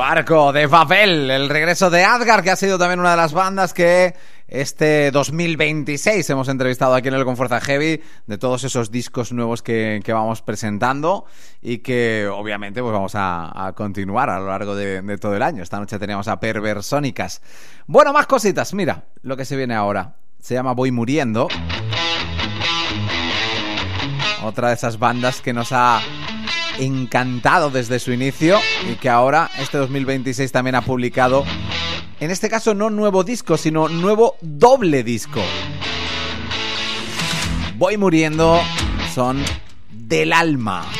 Arco de Babel, el regreso de Adgar, que ha sido también una de las bandas que este 2026 hemos entrevistado aquí en el Con Fuerza Heavy, de todos esos discos nuevos que vamos presentando y que obviamente pues vamos a continuar a lo largo de todo el año. Esta noche teníamos a Perversónicas. Bueno, más cositas, mira lo que se viene ahora. Se llama Voy Muriendo. Otra de esas bandas que nos ha encantado desde su inicio y que ahora, este 2026, también ha publicado, en este caso no nuevo disco, sino nuevo doble disco. Voy Muriendo son Del Alma.